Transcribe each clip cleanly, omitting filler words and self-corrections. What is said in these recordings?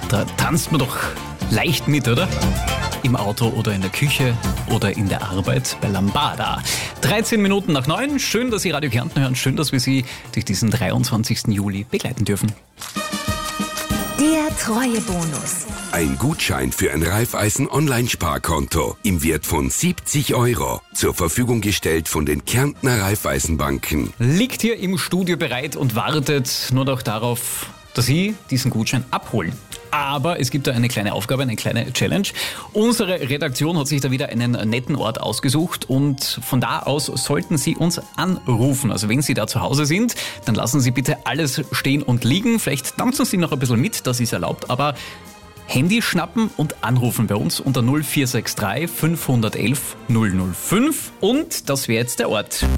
Da tanzt man doch leicht mit, oder? Im Auto oder in der Küche oder in der Arbeit bei Lambada. 13 Minuten nach 9. Schön, dass Sie Radio Kärnten hören. Schön, dass wir Sie durch diesen 23. Juli begleiten dürfen. Der Treuebonus. Ein Gutschein für ein Raiffeisen-Online-Sparkonto im Wert von 70 €. Zur Verfügung gestellt von den Kärntner Raiffeisenbanken. Liegt hier im Studio bereit und wartet nur noch darauf, dass Sie diesen Gutschein abholen. Aber es gibt da eine kleine Aufgabe, eine kleine Challenge. Unsere Redaktion hat sich da wieder einen netten Ort ausgesucht und von da aus sollten Sie uns anrufen. Also wenn Sie da zu Hause sind, dann lassen Sie bitte alles stehen und liegen. Vielleicht tanzen Sie noch ein bisschen mit, das ist erlaubt, aber Handy schnappen und anrufen bei uns unter 0463 511 005 und das wäre jetzt der Ort.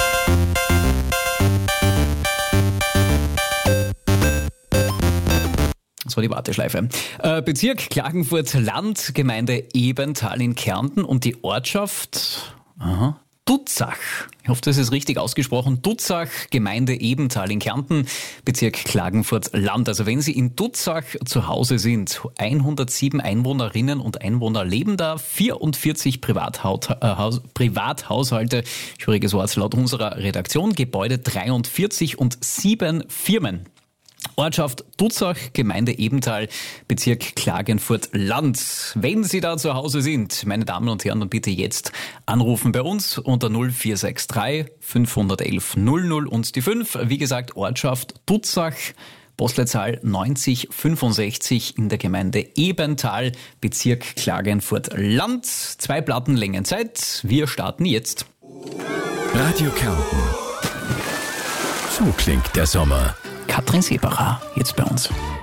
Das war die Warteschleife. Bezirk Klagenfurt-Land, Gemeinde Ebenthal in Kärnten und die Ortschaft Dutzach. Ich hoffe, das ist richtig ausgesprochen. Dutzach, Gemeinde Ebenthal in Kärnten, Bezirk Klagenfurt-Land. Also wenn Sie in Dutzach zu Hause sind, 107 Einwohnerinnen und Einwohner leben da, 44 Privathaushalte, schwieriges Wort laut unserer Redaktion, Gebäude 43 und 7 Firmen. Ortschaft Dutzach, Gemeinde Ebenthal, Bezirk Klagenfurt-Land. Wenn Sie da zu Hause sind, meine Damen und Herren, dann bitte jetzt anrufen bei uns unter 0463 511 00 und die 5. Wie gesagt, Ortschaft Dutzach, Postleitzahl 9065 in der Gemeinde Ebenthal, Bezirk Klagenfurt-Land. 2 Plattenlängen Zeit. Wir starten jetzt. Radio Kärnten. So klingt der Sommer. Katrin Seebacher, jetzt bei uns.